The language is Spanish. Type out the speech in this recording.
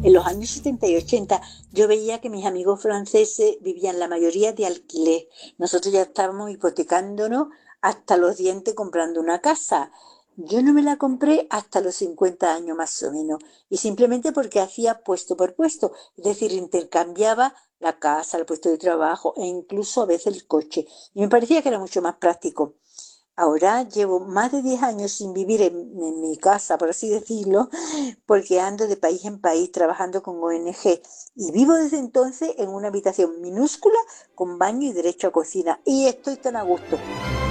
En los años 70 y 80 yo veía que mis amigos franceses vivían la mayoría de alquiler. Nosotros ya estábamos hipotecándonos hasta los dientes comprando una casa. Yo no me la compré hasta los 50 años más o menos, y simplemente porque hacía puesto por puesto, es decir, intercambiaba la casa, el puesto de trabajo e incluso a veces el coche. Y me parecía que era mucho más práctico. Ahora llevo más de 10 años sin vivir en mi casa, por así decirlo, porque ando de país en país trabajando con ONG y vivo desde entonces en una habitación minúscula con baño y derecho a cocina y estoy tan a gusto.